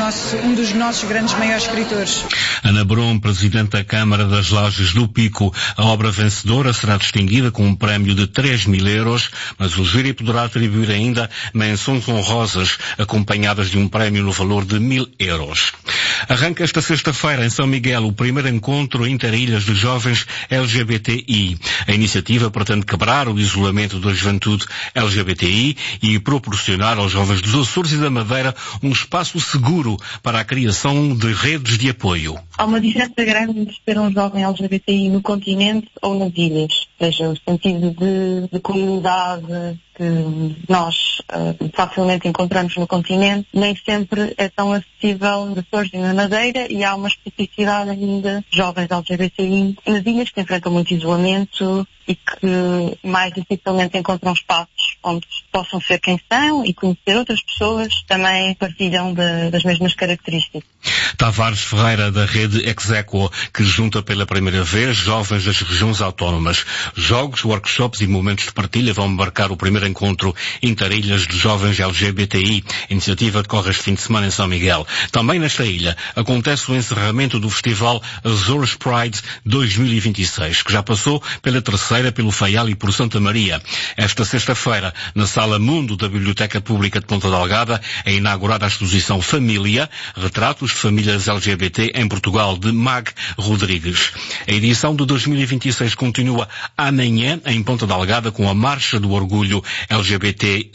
um dos nossos grandes maiores escritores. Ana Brum, presidente da Câmara das Lojas do Pico. A obra vencedora será distinguida com um prémio de 3.000 euros, mas o júri poderá atribuir ainda menções honrosas, acompanhadas de um prémio no valor de 1.000 euros. Arranca esta sexta-feira em São Miguel o primeiro encontro interilhas de jovens LGBTI. A iniciativa pretende quebrar o isolamento da juventude LGBTI e proporcionar aos jovens dos Açores e da Madeira um espaço seguro para a criação de redes de apoio. Há uma diferença grande entre ser um jovem LGBTI no continente ou nas ilhas. Ou seja, o sentido de comunidade que nós facilmente encontramos no continente nem sempre é tão acessível nos Açores e na Madeira, e há uma especificidade ainda de jovens LGBTI nas ilhas que enfrentam muito isolamento e que mais dificilmente encontram espaços onde possam ser quem são e conhecer outras pessoas que também partilham das mesmas características. Tavares Ferreira, da rede Execo, que junta pela primeira vez jovens das regiões autónomas. Jogos, workshops e momentos de partilha vão marcar o primeiro encontro interilhas de jovens LGBTI. A iniciativa decorre este fim de semana em São Miguel. Também nesta ilha acontece o encerramento do festival Azores Pride 2026, que já passou pela Terceira, pelo Faial e por Santa Maria. Esta sexta-feira, na Sala Mundo da Biblioteca Pública de Ponta Delgada, é inaugurada a exposição Família, retratos de famílias LGBT em Portugal, de Mag Rodrigues. A edição de 2026 continua amanhã em Ponta Delgada com a Marcha do Orgulho LGBTI+,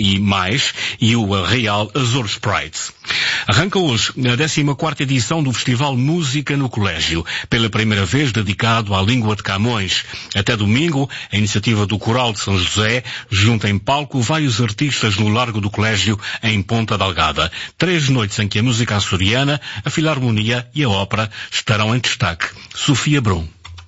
e o Real Azores Pride. Arranca hoje a 14ª edição do Festival Música no Colégio, pela primeira vez dedicado à língua de Camões. Até domingo, a iniciativa do Coral de São José junta em palco vários artistas no Largo do Colégio, em Ponta Delgada. 3 noites em que a música açoriana, a Filarmonia e a ópera estarão em destaque. Sofia Brum.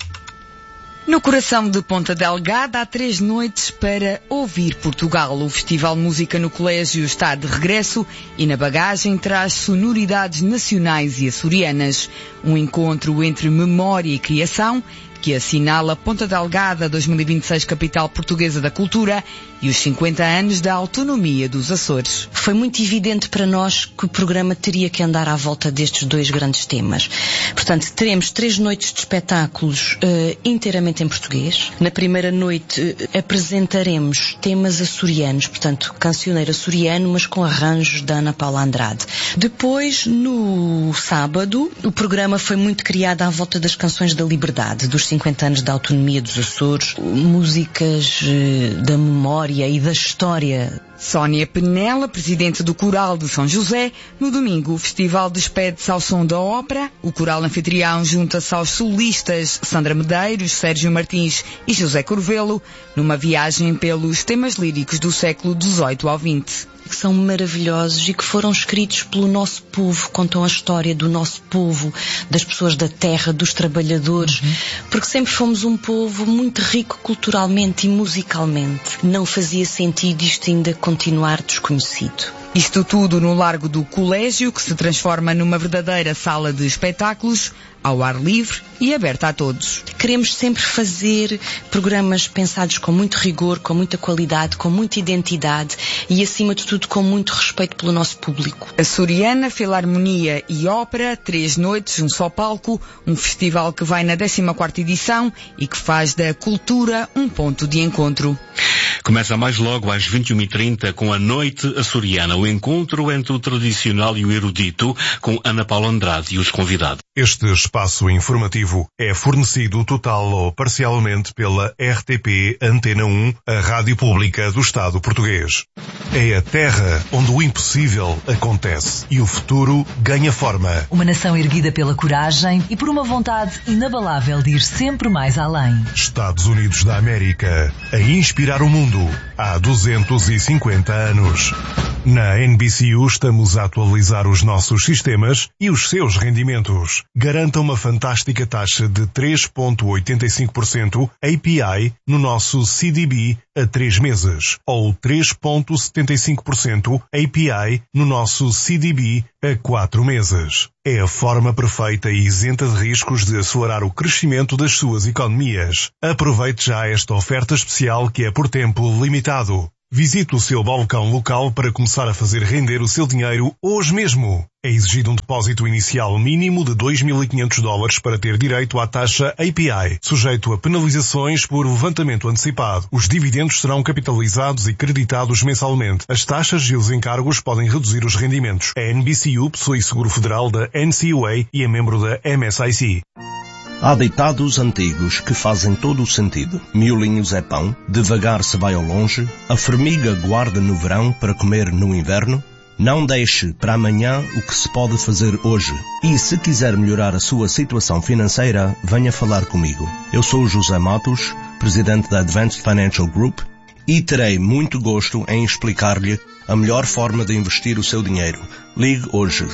No coração de Ponta Delgada há 3 noites para ouvir Portugal. O Festival Música no Colégio está de regresso e na bagagem traz sonoridades nacionais e açorianas. Um encontro entre memória e criação que assinala Ponta Delgada 2026 Capital Portuguesa da Cultura e os 50 anos da autonomia dos Açores. Foi muito evidente para nós que o programa teria que andar à volta destes 2 grandes temas. Portanto, teremos 3 noites de espetáculos inteiramente em português. Na primeira noite apresentaremos temas açorianos, portanto, cancioneiro açoriano, mas com arranjos da Ana Paula Andrade. Depois, no sábado, o programa foi muito criado à volta das canções da liberdade, dos 50 anos da autonomia dos Açores, músicas da memória e da história. Sónia Penela, presidente do Coral de São José. No domingo, o festival despede-se ao som da ópera. O coral anfitrião junta-se aos solistas Sandra Medeiros, Sérgio Martins e José Corvelo, numa viagem pelos temas líricos do século XVIII ao XX. Que são maravilhosos e que foram escritos pelo nosso povo, contam a história do nosso povo, das pessoas da terra, dos trabalhadores, porque sempre fomos um povo muito rico culturalmente e musicalmente. Não fazia sentido isto ainda continuar desconhecido. Isto tudo no Largo do Colégio, que se transforma numa verdadeira sala de espetáculos, ao ar livre e aberta a todos. Queremos sempre fazer programas pensados com muito rigor, com muita qualidade, com muita identidade e, acima de tudo, com muito respeito pelo nosso público. Açoriana, Filarmonia e Ópera, 3 noites, um só palco, um festival que vai na 14ª edição e que faz da cultura um ponto de encontro. Começa mais logo às 21h30 com a Noite Açoriana, o encontro entre o tradicional e o erudito, com Ana Paula Andrade e os convidados. Este espaço informativo é fornecido total ou parcialmente pela RTP Antena 1, a rádio pública do Estado português. É a terra onde o impossível acontece e o futuro ganha forma. Uma nação erguida pela coragem e por uma vontade inabalável de ir sempre mais além. Estados Unidos da América, a inspirar o mundo há 250 anos. Na NBCU estamos a atualizar os nossos sistemas e os seus rendimentos. Garanta uma fantástica taxa de 3,85% API no nosso CDB a 3 meses ou 3,75% API no nosso CDB a 4 meses. É a forma perfeita e isenta de riscos de acelerar o crescimento das suas economias. Aproveite já esta oferta especial que é por tempo limitado. Visite o seu balcão local para começar a fazer render o seu dinheiro hoje mesmo. É exigido um depósito inicial mínimo de $2.500 para ter direito à taxa API, sujeito a penalizações por levantamento antecipado. Os dividendos serão capitalizados e creditados mensalmente. As taxas e os encargos podem reduzir os rendimentos. A NBCU possui seguro federal da NCUA e é membro da MSIC. Há ditados antigos que fazem todo o sentido. Miolinhos é pão, devagar se vai ao longe, a formiga guarda no verão para comer no inverno. Não deixe para amanhã o que se pode fazer hoje. E se quiser melhorar a sua situação financeira, venha falar comigo. Eu sou José Matos, presidente da Advanced Financial Group, e terei muito gosto em explicar-lhe a melhor forma de investir o seu dinheiro. Ligue hoje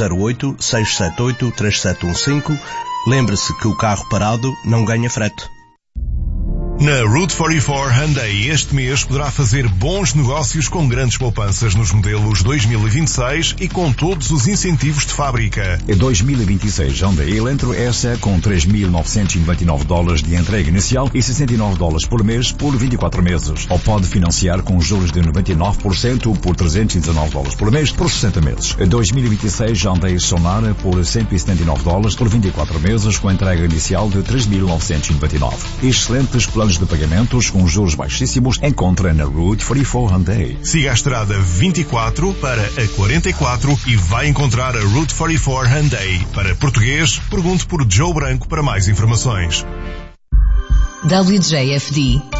508-678-3715. Lembre-se que o carro parado não ganha frete. Na Route 44 Hyundai este mês poderá fazer bons negócios com grandes poupanças nos modelos 2026 e com todos os incentivos de fábrica. Em 2026, Hyundai Elantra S com $3.999 de entrega inicial e $69 por mês por 24 meses. Ou pode financiar com juros de 99% por $319 por mês por 60 meses. Em 2026, Hyundai Sonara por $179 por 24 meses com entrega inicial de $3.999. Excelentes planos de pagamentos com juros baixíssimos encontra na Route 44 Hyundai. Siga a estrada 24 para a 44 e vai encontrar a Route 44 Hyundai. Para português, pergunte por Joe Branco para mais informações. WJFD